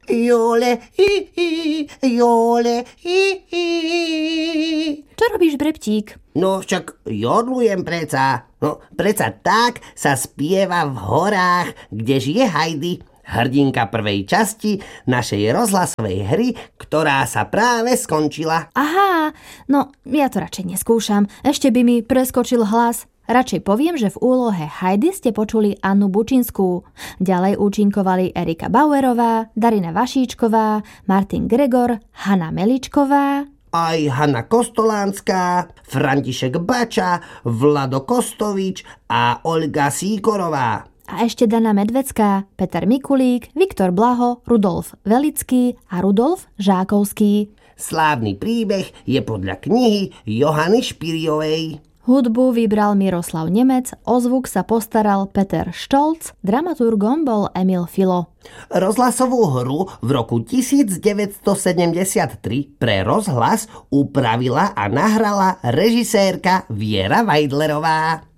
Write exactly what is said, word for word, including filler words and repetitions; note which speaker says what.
Speaker 1: Jole, hi, hi, jole, hi, hi.
Speaker 2: Čo robíš, Breptík?
Speaker 1: No však jodlujem preca. No preca tak sa spieva v horách, kde žije Heidi, hrdinka prvej časti našej rozhlasovej hry, ktorá sa práve skončila.
Speaker 2: Aha, no ja to radšej neskúšam. Ešte by mi preskočil hlas. Radšej poviem, že v úlohe Heidi ste počuli Annu Bučinskú. Ďalej účinkovali Erika Bauerová, Darina Vašíčková, Martin Gregor, Hanna Meličková,
Speaker 1: Aj Hanna Kostolánska, František Bača, Vlado Kostovič a Olga Síkorová.
Speaker 2: a ešte Dana Medvecká, Peter Mikulík, Viktor Blaho, Rudolf Velický a Rudolf Žákovský.
Speaker 1: Slávny príbeh je podľa knihy Johany Špiriovej.
Speaker 2: Hudbu vybral Miroslav Nemec, o zvuk sa postaral Peter Štolc, dramaturgom bol Emil Filo.
Speaker 1: Rozhlasovú hru v roku devätnásťsedemdesiattri pre rozhlas upravila a nahrala režisérka Viera Weidlerová.